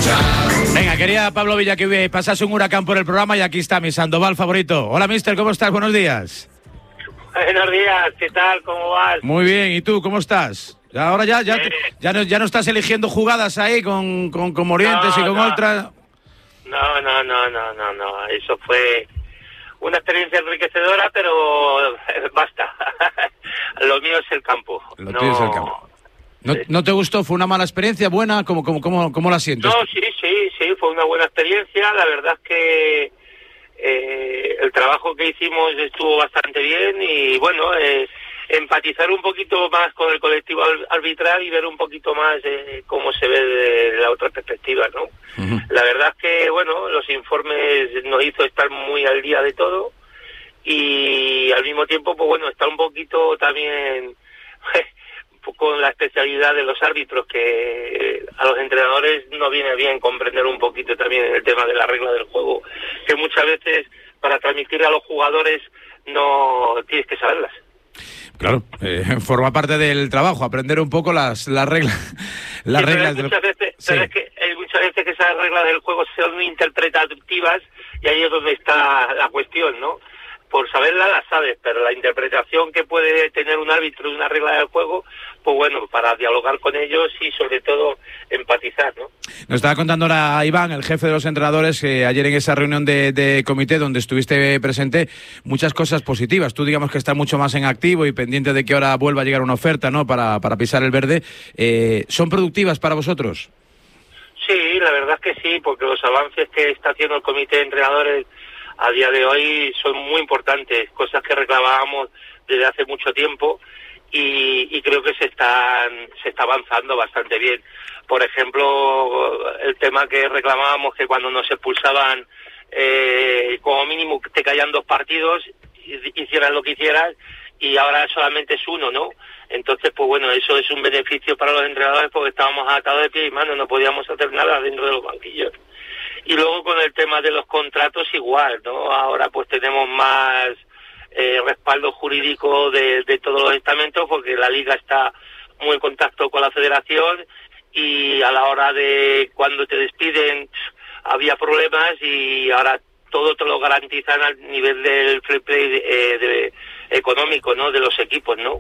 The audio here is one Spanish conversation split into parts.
Venga, quería Pablo Villa que pasase un huracán por el programa y aquí está mi Sandoval favorito. Hola, mister, ¿cómo estás? Buenos días. Buenos días, ¿qué tal? ¿Cómo vas? Muy bien, ¿y tú cómo estás? Ahora ya no estás eligiendo jugadas ahí con Morientes y con Oltra. No, eso fue una experiencia enriquecedora, pero basta. Lo mío es el campo. Lo tuyo es el campo. ¿No te gustó? ¿Fue una mala experiencia? ¿Buena? ¿Cómo la sientes? No, sí, fue una buena experiencia. La verdad es que el trabajo que hicimos estuvo bastante bien y bueno, empatizar un poquito más con el colectivo arbitral y ver un poquito más cómo se ve de la otra perspectiva, ¿no? Uh-huh. La verdad es que, bueno, los informes nos hizo estar muy al día de todo y al mismo tiempo, pues bueno, estar un poquito también con la especialidad de los árbitros, que a los entrenadores no viene bien comprender un poquito también el tema de la regla del juego, que muchas veces para transmitir a los jugadores no tienes que saberlas. Claro, forma parte del trabajo, aprender un poco las reglas. Las reglas muchas veces, sí. Pero es que hay muchas veces que esas reglas del juego son interpretativas y ahí es donde está la cuestión, ¿no? Por saberla la sabes, pero la interpretación que puede tener un árbitro de una regla del juego, pues bueno, para dialogar con ellos y sobre todo empatizar, ¿no? Nos estaba contando ahora Iván, el jefe de los entrenadores, que ayer en esa reunión de comité donde estuviste presente, muchas cosas positivas. Tú digamos que estás mucho más en activo y pendiente de que ahora vuelva a llegar una oferta, ¿no? Para pisar el verde. ¿Son productivas para vosotros? Sí, la verdad es que sí, porque los avances que está haciendo el comité de entrenadores a día de hoy son muy importantes, cosas que reclamábamos desde hace mucho tiempo y creo que se está avanzando bastante bien. Por ejemplo, el tema que reclamábamos, que cuando nos expulsaban como mínimo te caían 2 partidos, hicieras lo que hicieras, y ahora solamente es 1, ¿no? Entonces, pues bueno, eso es un beneficio para los entrenadores porque estábamos atados de pie y mano, no podíamos hacer nada dentro de los banquillos. Y luego con el tema de los contratos igual, ¿no? Ahora pues tenemos más respaldo jurídico de todos los estamentos porque la liga está muy en contacto con la federación y a la hora de cuando te despiden había problemas y ahora todo te lo garantizan al nivel del free play económico, ¿no? De los equipos, ¿no?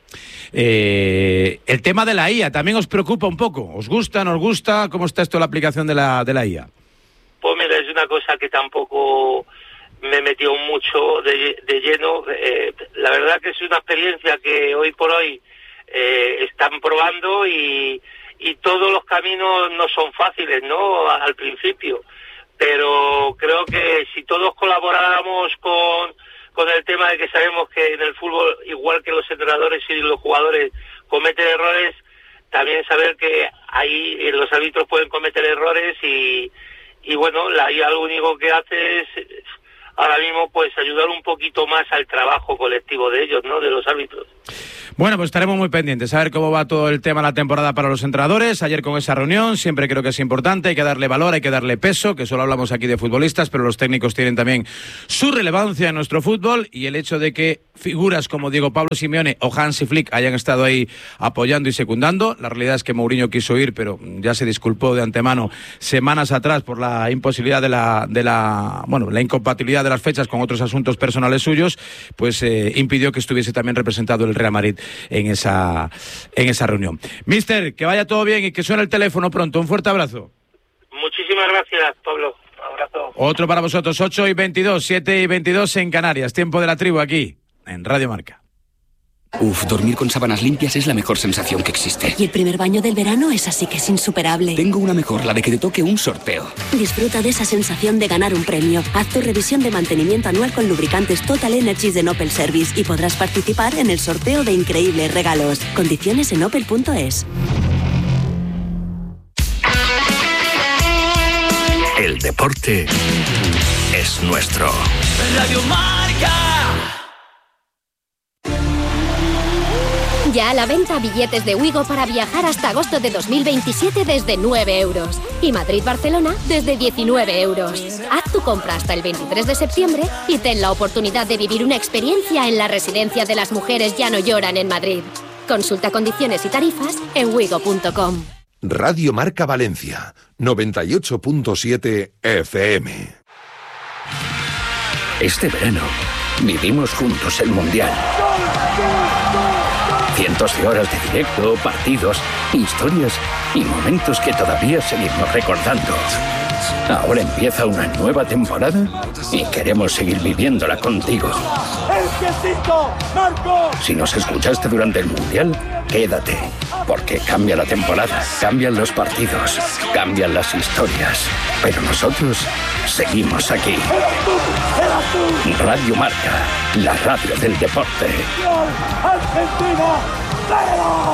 El tema de la IA también os preocupa un poco. ¿Os gusta, no os gusta? ¿Cómo está esto la aplicación de la IA? Pues mira, es una cosa que tampoco me metió mucho de lleno. La verdad que es una experiencia que hoy por hoy están probando y todos los caminos no son fáciles, ¿no? Al principio. Pero creo que si todos colaboráramos con el tema de que sabemos que en el fútbol, igual que los entrenadores y los jugadores cometen errores, también saber que ahí los árbitros pueden cometer errores y bueno, la IA lo único que hace es ahora mismo pues ayudar un poquito más al trabajo colectivo de ellos, ¿no? De los árbitros. Bueno, pues estaremos muy pendientes a ver cómo va todo el tema de la temporada para los entrenadores. Ayer con esa reunión siempre creo que es importante, hay que darle valor, hay que darle peso, que solo hablamos aquí de futbolistas, pero los técnicos tienen también su relevancia en nuestro fútbol y el hecho de que figuras como Diego Pablo Simeone o Hansi Flick hayan estado ahí apoyando y secundando. La realidad es que Mourinho quiso ir, pero ya se disculpó de antemano semanas atrás por la imposibilidad de la incompatibilidad de las fechas con otros asuntos personales suyos, pues impidió que estuviese también representado el Real Madrid en esa reunión. Mister, que vaya todo bien y que suene el teléfono pronto. Un fuerte abrazo. Muchísimas gracias, Pablo. Un abrazo. Otro para vosotros, 8:22, 7:22 en Canarias. Tiempo de la tribu aquí, en Radio Marca. Dormir con sábanas limpias es la mejor sensación que existe. Y el primer baño del verano es así que es insuperable. Tengo una mejor, la de que te toque un sorteo. Disfruta de esa sensación de ganar un premio. Haz tu revisión de mantenimiento anual con lubricantes Total Energies de Opel Service y podrás participar en el sorteo de increíbles regalos. Condiciones en opel.es. El deporte es nuestro. Radio Marca. Ya a la venta billetes de Wigo para viajar hasta agosto de 2027 desde 9 euros. Y Madrid-Barcelona desde 19 euros. Haz tu compra hasta el 23 de septiembre y ten la oportunidad de vivir una experiencia en la residencia de las mujeres Ya no lloran en Madrid. Consulta condiciones y tarifas en wigo.com. Radio Marca Valencia, 98.7 FM. Este verano vivimos juntos el Mundial. Cientos de horas de directo, partidos, historias y momentos que todavía seguimos recordando. Ahora empieza una nueva temporada y queremos seguir viviéndola contigo. Si nos escuchaste durante el Mundial, quédate, porque cambia la temporada, cambian los partidos, cambian las historias, pero nosotros seguimos aquí. Radio Marca, la radio del deporte. Argentina,